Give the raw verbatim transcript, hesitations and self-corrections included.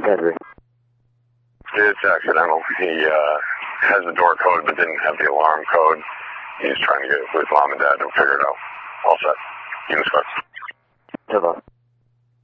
Henry. It's accidental. He uh, has the door code but didn't have the alarm code. He's trying to get with mom and dad to figure it out. All set. Unit squad. Hello.